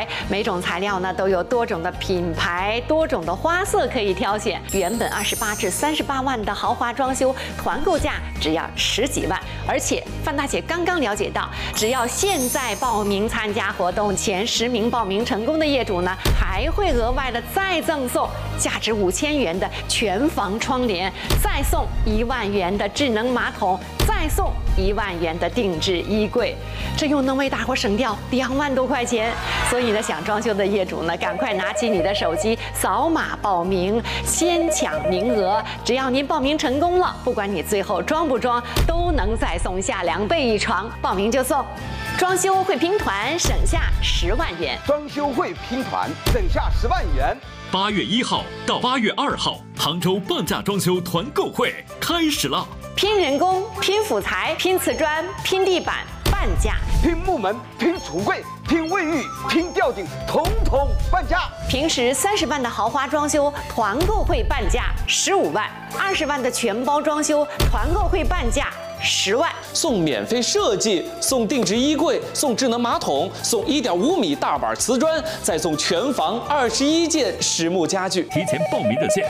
材，每种材料呢都有多种的品牌、多种的花色可以挑选。原本28至38万的豪华装修，团购价只要10几万。而且范大姐刚刚了解到，只要现在报名参加活动，前10名报名成功的业主呢，还会额外的再赠送价值5000元的全房窗帘，再送1万元的智能马桶，再送1万元的定制衣柜，这又能为大伙省掉2万多块钱。所以呢，想装修的业主呢，赶快拿起你的手机，扫码报名，先抢名额。只要您报名成功了，不管你最后装不装，都能再送下2倍一床，报名就送。装修会拼团省下10万元， 装修会拼团省下10万元。 8月1号到8月2号，杭州半价装修团购会开始了。 拼人工、拼辅材、拼瓷砖、拼地板，半价； 拼木门、拼橱柜、拼卫浴、拼吊顶，统统半价。 平时30万的豪华装修，团购会半价15万；20万的全包装修，团购会半价10万， 送免费设计，送定制衣柜，送智能马桶，送1.5米大板瓷砖，再送全房21件实木家具。 提前报名热线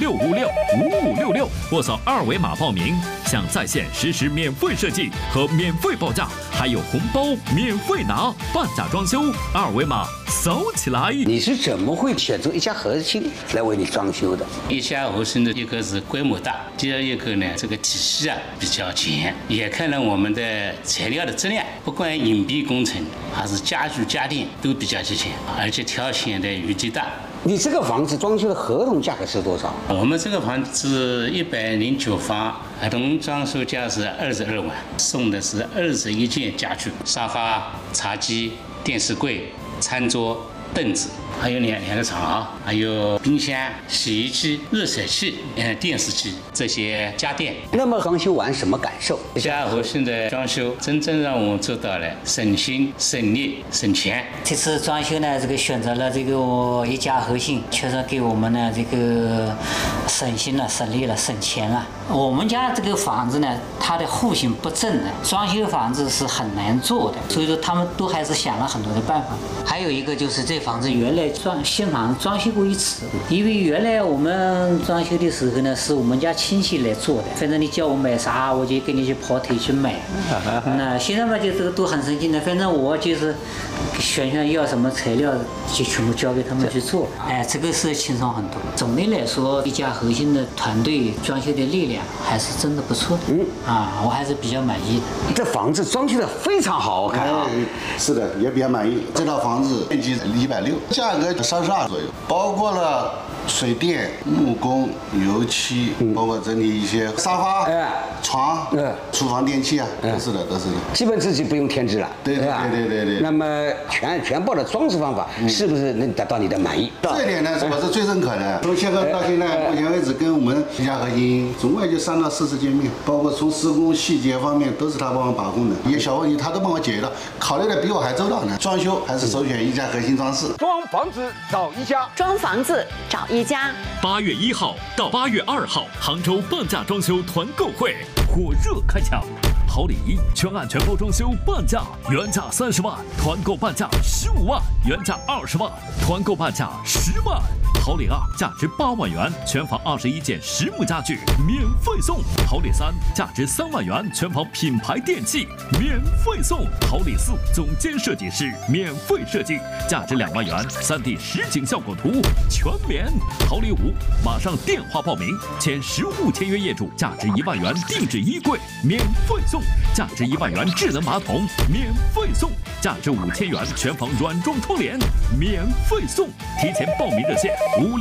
56565566，或扫2维码报名，享在线实时免费设计和免费报价，还有红包免费拿。半价装修，2维码扫起来。 你是怎么会选择一家核心来为你装修的？ 一家核心的一个是规模大，第二一个呢，这个体系啊比较全，也看了我们的材料的质量，不管隐蔽工程还是家具家电都比较齐全，而且挑选的余地大。 你这个房子装修的合同价格是多少？ 我们这个房子109方，合同装修价是22万，送的是21件家具，沙发、茶几、电视柜、餐桌、凳子，还有两个床，还有冰箱、洗衣机、热水器、电视机这些家电。 那么装修完什么感受？ 家核心的装修真正让我们做到了省心、省力、省钱。 这次装修呢，这个选择了这个一家核心，确实给我们呢这个省心了、省力了、省钱了。我们家这个房子呢，它的户型不正的，装修房子是很难做的，所以说他们都还是想了很多的办法。还有一个就是这房子原来新房子装修过一次，因为原来我们装修的时候呢，是我们家亲戚来做的，反正你叫我买啥，我就跟你去跑腿去买。那现在嘛，就这个都很省心的，反正我就是选要什么材料，就全部交给他们去做。哎，这个是轻松很多。总的来说，一家核心的团队装修的力量还是真的不错的。我还是比较满意的。 这房子装修的非常好看啊！ 是的，也比较满意。这套房子面积160，价格32左右，包括了水电、木工、油漆，包括整体一些沙发、床、厨房电器啊，都是的。 基本自己不用添置了， 对。 那么全部的装饰方法是不是能达到你的满意？ 这一点呢，我是最认可的。从签合到现在，目前为止跟我们一家核心总共也就3到4次见面，包括从施工细节方面都是他帮我把控的，一些小问题他都帮我解决了，考虑的比我还周到呢。装修还是首选一家核心装饰， 装房子找一家， 装房子找一家。 8月1号到8月2号，杭州半价装修团购会火热开抢。好礼一全案全包装修半价，原价30万，团购半价15万，原价20万，团购半价10万。好礼2价值8万元，全房21件实木家具免费送。好礼3价值3万元，全房品牌电器免费送。好礼4总监设计师免费设计，价值2万元，3D 实景效果图全免。好礼5马上电话报名，前10户签约业主价值1万元定制衣柜免费送，价值1万元智能马桶免费送，价值5000元全房软装窗帘免费送。提前报名热线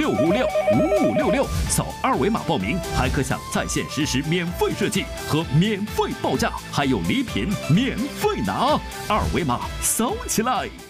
56565566，扫2维码报名，还可享在线实时免费设计和免费报价，还有礼品免费拿。2维码扫起来。